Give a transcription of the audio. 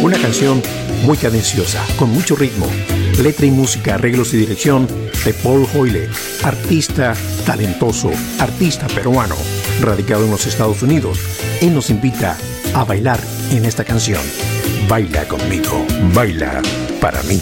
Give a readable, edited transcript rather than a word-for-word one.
Una canción muy cadenciosa, con mucho ritmo. Letra y música, arreglos y dirección de Paul Hoyle, artista talentoso, artista peruano, radicado en los Estados Unidos. Él nos invita a bailar en esta canción. Baila conmigo, baila para mí.